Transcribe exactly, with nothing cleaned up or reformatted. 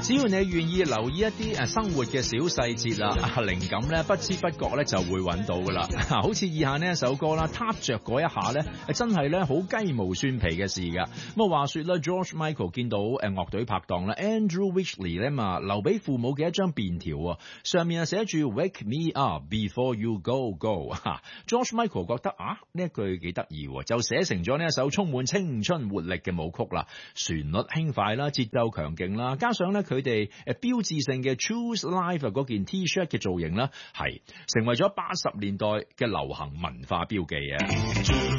只要你願意留意一啲誒生活嘅小細節啊，靈感咧不知不覺咧就會揾到噶啦。好似以下呢一首歌啦，撻着嗰一下咧，真係咧好雞毛蒜皮嘅事噶。咁啊話說咧 ，George Michael 見到誒樂隊拍檔啦 Andrew Ridgeley 咧嘛，留俾父母嘅一張便條啊，上面啊寫住 Wake me up before you go go。George Michael 覺得啊呢一句幾得意，就寫成咗呢一首充滿青春活力嘅舞曲啦，旋律輕快啦，節奏強勁啦，加上咧佢哋誒標誌性嘅 Choose Life 嗰件 T-shirt 嘅造型啦，係成為咗八十年代嘅流行文化標記啊。